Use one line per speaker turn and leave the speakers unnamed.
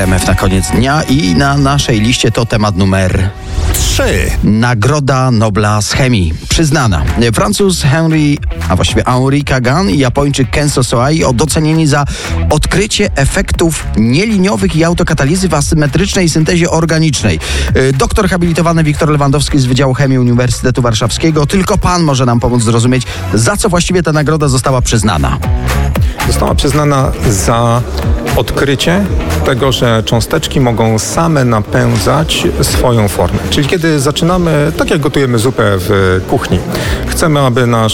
RMF na koniec dnia i na naszej liście to temat numer
3.
Nagroda Nobla z chemii. Przyznana. Francuz Henri Kagan i Japończyk Kenzo Soai docenieni za odkrycie efektów nieliniowych i autokatalizy w asymetrycznej syntezie organicznej. Doktor habilitowany Wiktor Lewandowski z Wydziału Chemii Uniwersytetu Warszawskiego. Tylko pan może nam pomóc zrozumieć, za co właściwie ta nagroda została przyznana.
Została przyznana za odkrycie tego, że cząsteczki mogą same napędzać swoją formę. Czyli kiedy zaczynamy, tak jak gotujemy zupę w kuchni, chcemy, aby nasz